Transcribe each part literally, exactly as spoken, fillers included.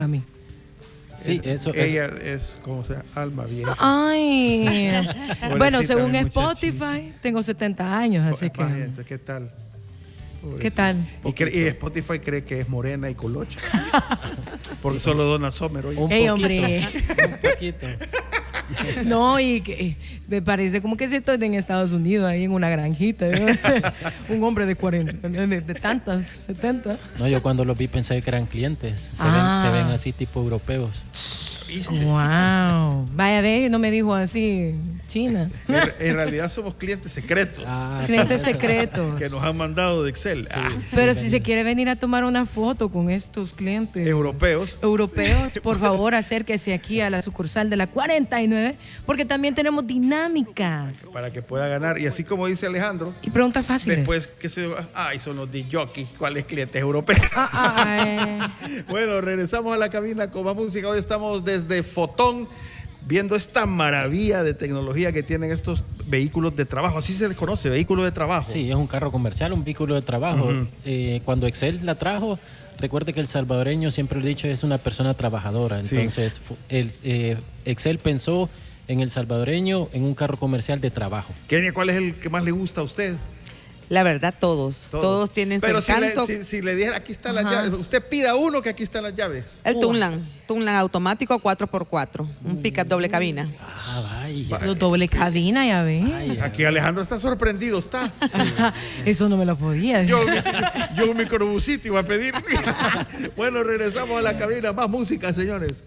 a mí. Sí, es, eso, ella eso. es como sea, alma vieja. Ay. Bueno, según Spotify, muchachita. tengo setenta años, así que. Gente, ¿qué tal? Pobrecita. ¿Qué tal? Y, cre- y Spotify cree que es morena y colocha. Porque sí, solo Donna Summer hoy. Un Ey, poquito, hombre. un poquito. No, y que me parece como que si estoy en Estados Unidos, ahí en una granjita. ¿eh? Un hombre de cuarenta, de, de tantas, setenta. No, yo cuando los vi pensé que eran clientes. Se, Ah. ven, se ven así tipo europeos. ¿Viste? Wow. Vaya a ver, no me dijo así China. En, en realidad somos clientes secretos. Ah, Clientes por eso. secretos. Que nos han mandado de Excel. Sí. Ah, Pero si se quiere venir a tomar una foto con estos clientes europeos. europeos, por favor, acérquese aquí a la sucursal de la cuarenta y nueve, porque también tenemos dinámicas Para que pueda ganar. Y así como dice Alejandro, y preguntas fáciles. después que se... Ay, son los de jockey. ¿Cuáles clientes europeos? Ah, ay. Bueno, regresamos a la cabina con más música. Hoy estamos desde Fotón viendo esta maravilla de tecnología que tienen estos vehículos de trabajo. Así se les conoce, vehículos de trabajo. Sí, es un carro comercial, un vehículo de trabajo. Uh-huh. Eh, cuando Excel la trajo, recuerde que el salvadoreño, siempre lo he dicho, es una persona trabajadora. Entonces, sí. el, eh, Excel pensó en el salvadoreño en un carro comercial de trabajo. Kenia, ¿cuál es el que más le gusta a usted? La verdad, todos. Todos, todos tienen su Pero encanto. si le, si, si le dijera, aquí están las Ajá. llaves, usted pida uno que aquí están las llaves. El Uva. Tunlan. Tunlan automático cuatro por cuatro. Un pickup doble cabina. Ah, vaya. Los doble cabina, ya ven. Vaya. Aquí Alejandro está sorprendido, está. Eso no me lo podía. Yo, yo un microbusito iba a pedir. Bueno, regresamos a la cabina. Más música, señores.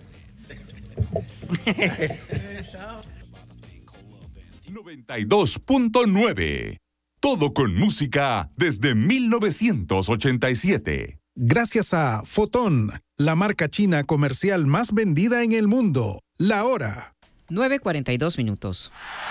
noventa y dos punto nueve. Todo con música desde mil novecientos ochenta y siete. Gracias a Fotón, la marca china comercial más vendida en el mundo. La hora. nueve cuarenta y dos minutos.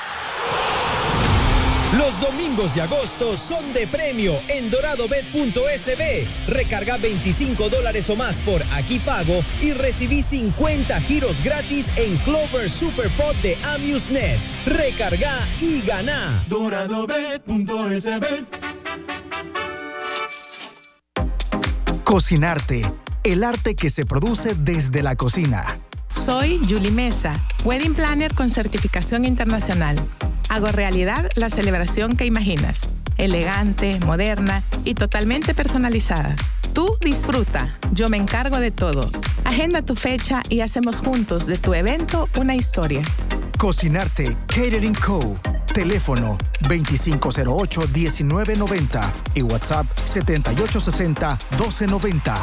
Los domingos de agosto son de premio en doradobet punto es be. Recarga veinticinco dólares o más por Aquí Pago y recibí cincuenta giros gratis en Clover Super Pot de AmuseNet. Recarga y gana. doradobet punto es be. Cocinarte, el arte que se produce desde la cocina. Soy Julie Mesa, Wedding Planner con certificación internacional. Hago realidad la celebración que imaginas, elegante, moderna y totalmente personalizada. Tú disfruta, yo me encargo de todo. Agenda tu fecha y hacemos juntos de tu evento una historia. Cocinarte, Catering Co. Teléfono veinticinco cero ocho, diecinueve noventa y WhatsApp setenta y ocho sesenta, doce noventa.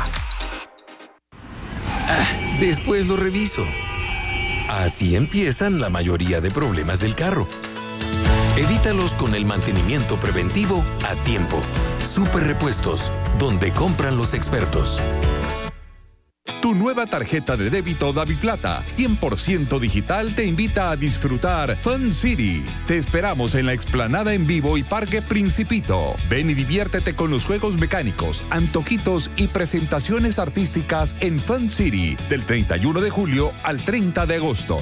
Ah, después lo reviso. Así empiezan la mayoría de problemas del carro. Evítalos con el mantenimiento preventivo a tiempo. Super Repuestos, donde compran los expertos. Tu nueva tarjeta de débito DaviPlata cien por ciento digital te invita a disfrutar Fun City. Te esperamos en la explanada en vivo y Parque Principito. Ven y diviértete con los juegos mecánicos, antojitos y presentaciones artísticas en Fun City del treinta y uno de julio al treinta de agosto.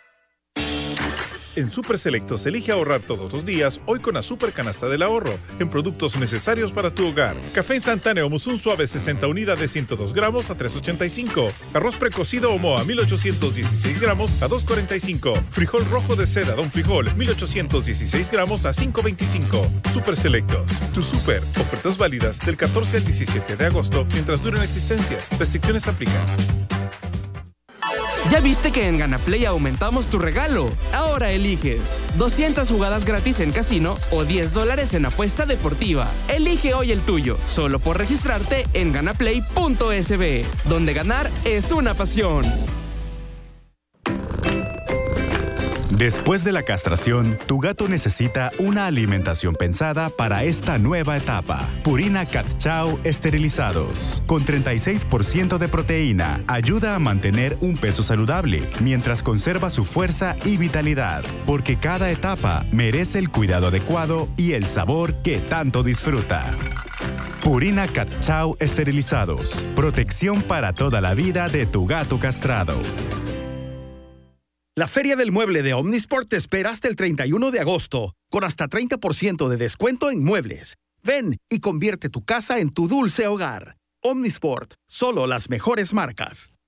En Super Selectos elige ahorrar todos los días, hoy con la Super Canasta del Ahorro, en productos necesarios para tu hogar. Café instantáneo Musun Suave sesenta unidades ciento dos gramos a tres ochenta y cinco. Arroz precocido Omoa mil ochocientos dieciséis gramos a dos cuarenta y cinco. Frijol rojo de seda Don Frijol mil ochocientos dieciséis gramos a cinco veinticinco. Super Selectos, tu super. Ofertas válidas del catorce al diecisiete de agosto mientras duren existencias. Restricciones aplican. ¿Ya viste que en GanaPlay aumentamos tu regalo? Ahora eliges doscientas jugadas gratis en casino o diez dólares en apuesta deportiva. Elige hoy el tuyo, solo por registrarte en ganaplay punto es be, donde ganar es una pasión. Después de la castración, tu gato necesita una alimentación pensada para esta nueva etapa. Purina Cat Chow esterilizados. Con treinta y seis por ciento de proteína, ayuda a mantener un peso saludable, mientras conserva su fuerza y vitalidad. Porque cada etapa merece el cuidado adecuado y el sabor que tanto disfruta. Purina Cat Chow esterilizados. Protección para toda la vida de tu gato castrado. La Feria del Mueble de Omnisport te espera hasta el treinta y uno de agosto, con hasta treinta por ciento de descuento en muebles. Ven y convierte tu casa en tu dulce hogar. Omnisport, solo las mejores marcas.